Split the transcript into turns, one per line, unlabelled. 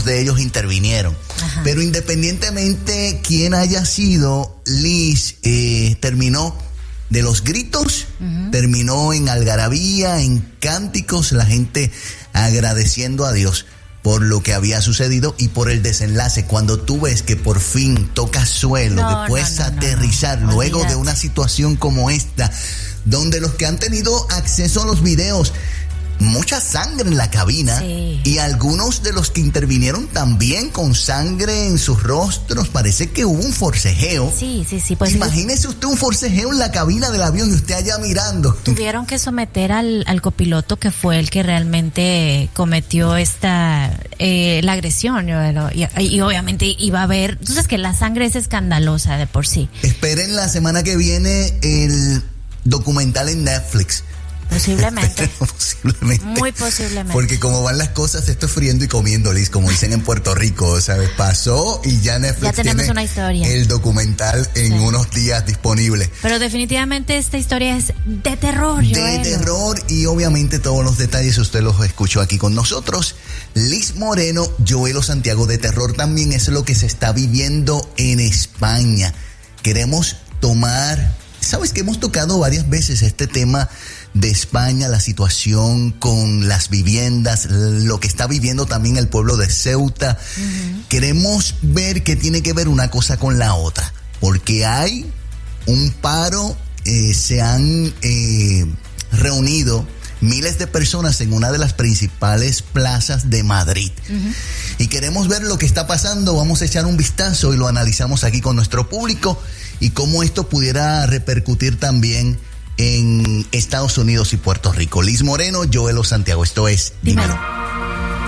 de ellos intervinieron. Ajá. Pero independientemente quién haya sido, Liz terminó de los gritos, terminó en algarabía, en cánticos, la gente agradeciendo a Dios por lo que había sucedido y por el desenlace. Cuando tú ves que por fin toca suelo, después aterrizar, luego de una situación como esta, donde los que han tenido acceso a los videos, mucha sangre en la cabina, sí, y algunos de los que intervinieron también con sangre en sus rostros, parece que hubo un forcejeo.
Sí. Pues
imagínese usted un forcejeo en la cabina del avión y usted allá mirando.
Tuvieron que someter al copiloto, que fue el que realmente cometió la agresión, y obviamente iba a haber, entonces que la sangre es escandalosa de por sí.
Esperen la semana que viene el documental en Netflix.
Posiblemente.
Posiblemente.
Muy posiblemente.
Porque como van las cosas, esto es friendo y comiendo, Liz, como dicen en Puerto Rico, ¿sabes? Pasó y ya Netflix
ya tenemos
tiene
una historia.
El documental en unos días disponible.
Pero definitivamente esta historia es de terror,
De terror, y obviamente todos los detalles usted los escuchó aquí con nosotros. Liz Moreno, Joelo Santiago, de terror también es lo que se está viviendo en España. Queremos tomar, sabes que hemos tocado varias veces este tema de España, la situación con las viviendas, lo que está viviendo también el pueblo de Ceuta. Queremos ver qué tiene que ver una cosa con la otra, porque hay un paro, se han reunido miles de personas en una de las principales plazas de Madrid. Y queremos ver lo que está pasando. Vamos a echar un vistazo y lo analizamos aquí con nuestro público y cómo esto pudiera repercutir también en Estados Unidos y Puerto Rico. Liz Moreno, Joelo Santiago. Esto es Dímelo.